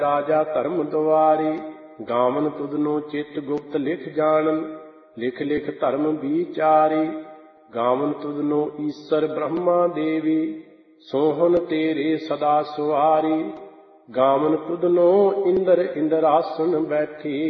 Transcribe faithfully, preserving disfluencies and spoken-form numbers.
ਰਾਜਾ ਧਰਮ ਦੁਆਰੀ। ਗਾਵਨ ਤੁਧਨੋ ਚਿਤ ਗੁਪਤ ਲਿਖ ਜਾਣਨ, ਲਿਖ ਲਿਖ ਧਰਮ ਵਿਚਾਰੀ। ਗਾਵਨ ਤੁਧਨੋ ਈਸਰ ਬ੍ਰਹਮਾ ਦੇਵੀ, ਸੋਹਨ ਤੇਰੇ ਸਦਾ ਸੁਆਰੀ। ਗਾਵਨ ਤੁਧਨੋ ਇੰਦਰ ਇੰਦਰਾਸਨ ਬੈਠੀ,